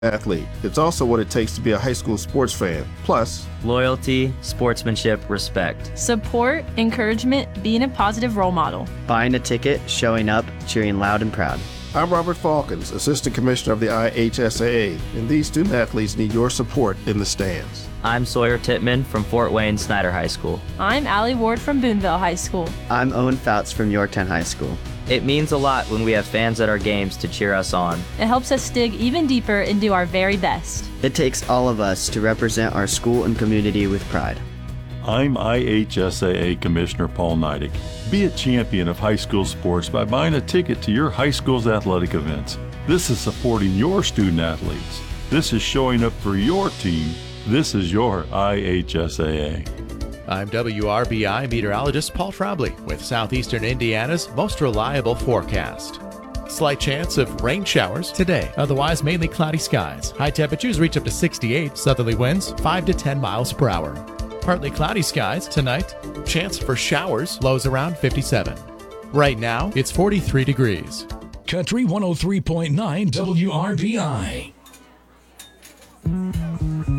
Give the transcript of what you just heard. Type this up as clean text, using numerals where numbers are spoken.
athlete. It's also what it takes to be a high school sports fan. Plus, loyalty, sportsmanship, respect. Support, encouragement, being a positive role model. Buying a ticket, showing up, cheering loud and proud. I'm Robert Falcons, Assistant Commissioner of the IHSAA, and these student athletes need your support in the stands. I'm Sawyer Tittman from Fort Wayne Snyder High School. I'm Allie Ward from Boonville High School. I'm Owen Fouts from Yorktown High School. It means a lot when we have fans at our games to cheer us on. It helps us dig even deeper and do our very best. It takes all of us to represent our school and community with pride. I'm IHSAA Commissioner Paul Neidig. Be a champion of high school sports by buying a ticket to your high school's athletic events. This is supporting your student athletes. This is showing up for your team. This is your IHSAA. I'm WRBI meteorologist Paul Trombley with Southeastern Indiana's most reliable forecast. Slight chance of rain showers today, otherwise mainly cloudy skies. High temperatures reach up to 68, southerly winds 5 to 10 miles per hour. Partly cloudy skies tonight, chance for showers, lows around 57. Right now, it's 43 degrees. Country 103.9 WRBI.